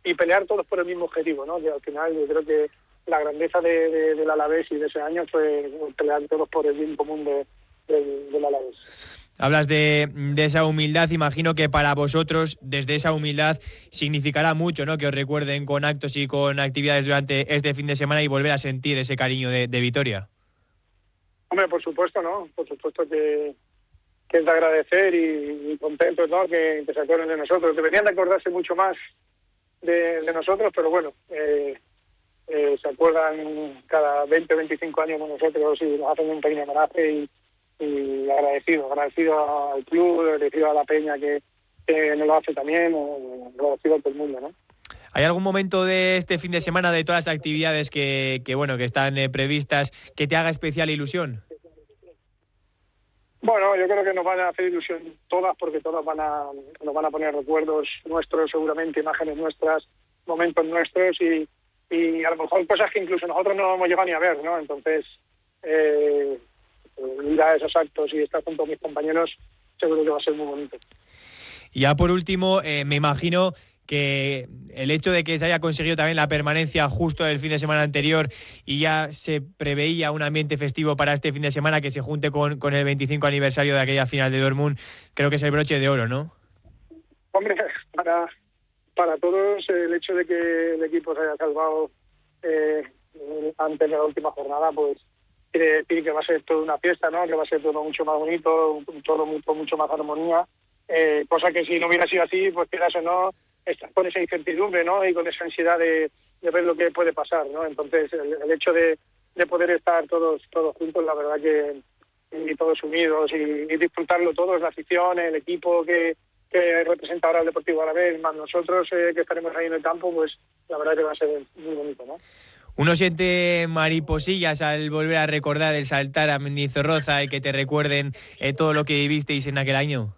y pelear todos por el mismo objetivo, ¿no? Que al final yo creo que la grandeza del Alavés y de ese año fue pelear todos por el bien común del Alavés. Hablas de esa humildad, imagino que para vosotros, desde esa humildad, significará mucho, ¿no? Que os recuerden con actos y con actividades durante este fin de semana y volver a sentir ese cariño de Vitoria. Hombre, por supuesto, ¿no? Por supuesto que es de agradecer y contentos, ¿no? Que se acuerden de nosotros. Deberían de acordarse mucho más de nosotros, pero bueno, se acuerdan cada 20 o 25 años de nosotros y nos hacen un pequeño homenaje y agradecido al club, agradecido a la peña que nos lo hace también, agradecido a todo el mundo, ¿no? ¿Hay algún momento de este fin de semana, de todas las actividades que están previstas, que te haga especial ilusión? Bueno, yo creo que nos van a hacer ilusión todas, porque todas nos van a poner recuerdos nuestros, seguramente, imágenes nuestras, momentos nuestros y a lo mejor cosas que incluso nosotros no hemos llegado ni a ver, ¿no? Entonces, ir a esos actos y estar junto a mis compañeros seguro que va a ser muy bonito. Y ya por último, me imagino que el hecho de que se haya conseguido también la permanencia justo el fin de semana anterior y ya se preveía un ambiente festivo para este fin de semana que se junte con el 25 aniversario de aquella final de Dortmund, creo que es el broche de oro, ¿no? Hombre, para todos el hecho de que el equipo se haya salvado antes de la última jornada, pues quiere decir que va a ser toda una fiesta, ¿no? Que va a ser todo mucho más bonito, todo con mucho más armonía, cosa que si no hubiera sido así, pues quieras o no, estás con esa incertidumbre, ¿no? Y con esa ansiedad de ver lo que puede pasar, ¿no? Entonces el hecho de poder estar todos juntos, la verdad que y todos unidos y disfrutarlo todos, la afición, el equipo que representa ahora el Deportivo Alavés, más nosotros que estaremos ahí en el campo, pues la verdad que va a ser muy bonito, ¿no? Uno siente mariposillas al volver a recordar el saltar a Mendizorroza y que te recuerden todo lo que vivisteis en aquel año.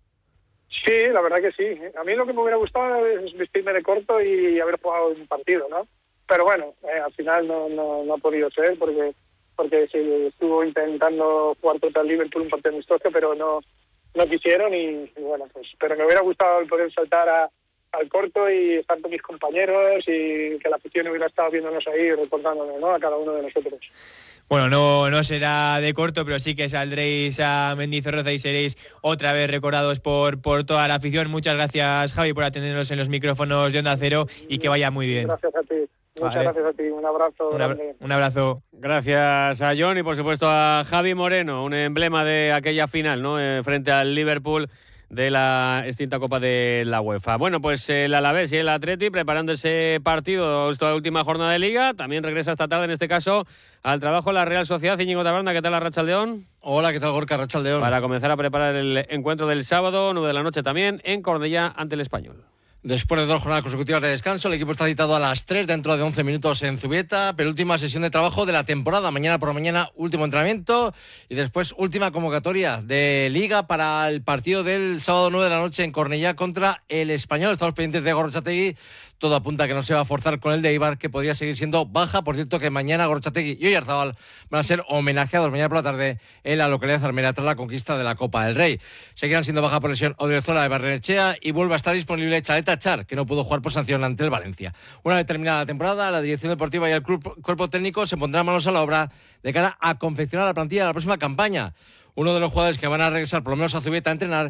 Sí, la verdad que sí. A mí lo que me hubiera gustado es vestirme de corto y haber jugado un partido, ¿no? Pero bueno, al final no ha podido ser porque se estuvo intentando jugar contra el Liverpool un partido amistoso, pero no quisieron y bueno, pues pero me hubiera gustado el poder saltar al corto y estar con mis compañeros y que la afición hubiera estado viéndonos ahí, recordándonos, ¿no? A cada uno de nosotros. Bueno, no será de corto, pero sí que saldréis a Mendizorroza y seréis otra vez recordados por toda la afición. Muchas gracias, Javi, por atendernos en los micrófonos de Onda Cero y que vaya muy bien. Gracias a ti. Muchas gracias a ti. Un abrazo. Un abrazo. Gracias a John y por supuesto a Javi Moreno, un emblema de aquella final, ¿no? Frente al Liverpool de la extinta Copa de la UEFA. Bueno, pues el Alavés y el Atleti preparando ese partido, esta última jornada de Liga. También regresa esta tarde, en este caso, al trabajo la Real Sociedad. Íñigo Taberna, ¿qué tal, Arratsaldeón? Hola, ¿qué tal, Gorka? Arratsaldeón. Para comenzar a preparar el encuentro del sábado, 9 de la noche también, en Cornellá ante el Español. Después de 2 jornadas consecutivas de descanso, el equipo está citado a las 3 dentro de 11 minutos en Zubieta, penúltima sesión de trabajo de la temporada. Mañana por la mañana, último entrenamiento y después última convocatoria de Liga para el partido del sábado 9 de la noche en Cornellá contra el Español. Estamos pendientes de Gorrotxategi. Todo apunta a que no se va a forzar con el de Eibar, que podría seguir siendo baja. Por cierto, que mañana Gorrotxategi y Oyarzabal van a ser homenajeados mañana por la tarde en la localidad de Armenia tras la conquista de la Copa del Rey. Seguirán siendo baja por lesión Odriozola de Barrenechea y vuelve a estar disponible Chaleta Char, que no pudo jugar por sanción ante el Valencia. Una vez terminada la temporada, la dirección deportiva y el cuerpo técnico se pondrán manos a la obra de cara a confeccionar la plantilla de la próxima campaña. Uno de los jugadores que van a regresar por lo menos a Zubieta a entrenar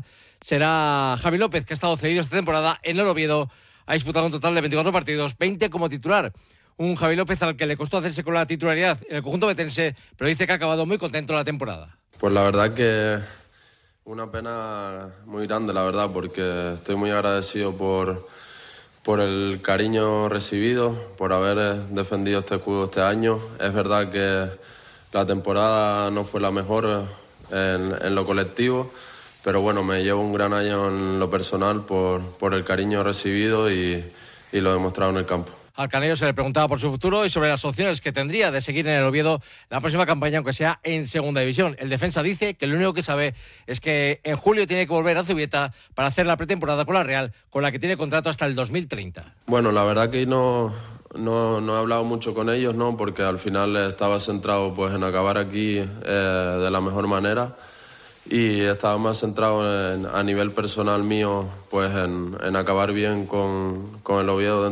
será Javi López, que ha estado cedido esta temporada en el Oviedo. Ha disputado un total de 24 partidos, 20 como titular. Un Javi López al que le costó hacerse con la titularidad en el conjunto betense, pero dice que ha acabado muy contento la temporada. Pues la verdad que una pena muy grande, la verdad, porque estoy muy agradecido por el cariño recibido, por haber defendido este escudo este año. Es verdad que la temporada no fue la mejor en lo colectivo, pero bueno, me llevo un gran año en lo personal por el cariño recibido y lo demostrado en el campo. Al canario se le preguntaba por su futuro y sobre las opciones que tendría de seguir en el Oviedo la próxima campaña, aunque sea en segunda división. El defensa dice que lo único que sabe es que en julio tiene que volver a Zubieta para hacer la pretemporada con la Real, con la que tiene contrato hasta el 2030. Bueno, la verdad que no he hablado mucho con ellos, ¿no? Porque al final estaba centrado pues en acabar aquí de la mejor manera y estaba más centrado a nivel personal mío pues en acabar bien con el Oviedo.